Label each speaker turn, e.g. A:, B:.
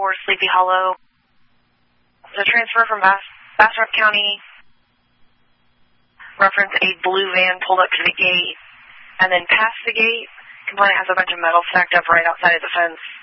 A: for Sleepy Hollow. The transfer from Bastrop County reference a blue van pulled up to the gate and then past the gate. Complainant has a bunch of metal stacked up right outside of the fence.